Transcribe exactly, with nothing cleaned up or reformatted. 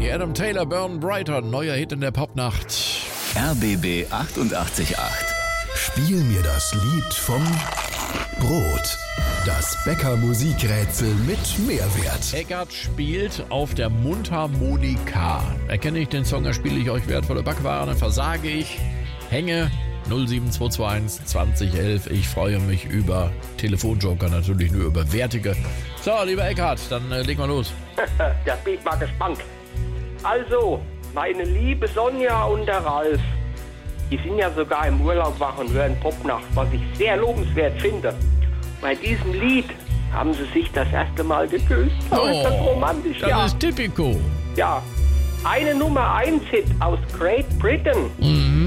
Country. Adam Taylor, Burn Brighter, neuer Hit in der Popnacht. R B B achtundachtzig Komma acht. Spiel mir das Lied vom Brot. Das Bäcker Musikrätsel mit Mehrwert. Eckart spielt auf der Mundharmonika. Erkenne ich den Song, da spiele ich euch wertvolle Backwaren, dann versage ich, hänge null sieben zwei zwei eins zwanzig elf. Ich freue mich über Telefonjoker, natürlich nur über wertige. So, lieber Eckart, dann äh, legen wir los. Da bin ich mal gespannt. Also, meine liebe Sonja und der Ralf, die sind ja sogar im Urlaub wach und hören Popnacht, was ich sehr lobenswert finde. Bei diesem Lied haben sie sich das erste Mal geküsst. Oh, ist das romantisch, das ja. ist typico. Ja, eine Nummer eins Hit aus Great Britain. Mhm.